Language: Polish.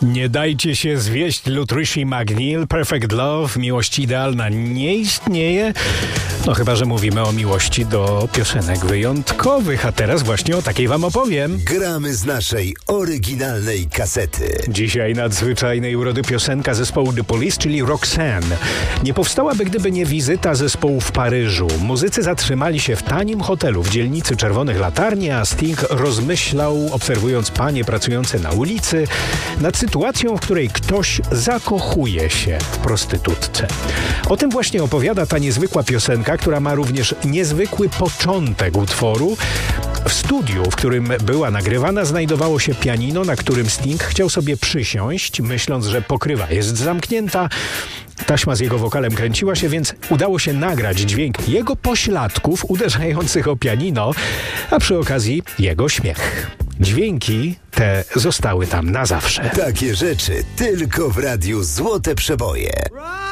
Nie dajcie się zwieść Lutricia McNeil. Perfect Love, miłość idealna nie istnieje. No chyba, że mówimy o miłości do piosenek wyjątkowych. A teraz właśnie o takiej wam opowiem. Gramy z naszej oryginalnej kasety. Dzisiaj nadzwyczajnej urody piosenka zespołu The Police, czyli Roxanne. Nie powstałaby, gdyby nie wizyta zespołu w Paryżu. Muzycy zatrzymali się w tanim hotelu w dzielnicy Czerwonych Latarni, a Sting rozmyślał, obserwując panie pracujące na ulicy, nad sytuacją, w której ktoś zakochuje się w prostytutce. O tym właśnie opowiada ta niezwykła piosenka, która ma również niezwykły początek utworu. W studiu, w którym była nagrywana, znajdowało się pianino, na którym Sting chciał sobie przysiąść, myśląc, że pokrywa jest zamknięta. Taśma z jego wokalem kręciła się, więc udało się nagrać dźwięk jego pośladków uderzających o pianino, a przy okazji jego śmiech. Dźwięki te zostały tam na zawsze. Takie rzeczy tylko w radiu Złote Przeboje.